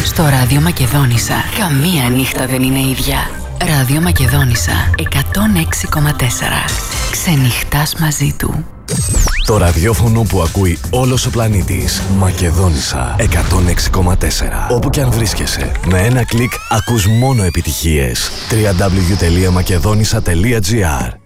Στο Ράδιο Μακεδόνισσα καμία νύχτα δεν είναι ίδια. Ράδιο Μακεδόνισσα 106,4. Ξενυχτάς μαζί του. Το ραδιόφωνο που ακούει όλος ο πλανήτης. Μακεδόνισσα 106,4. Όπου κι αν βρίσκεσαι, με ένα κλικ ακούς μόνο επιτυχίες. www.makedonissa.gr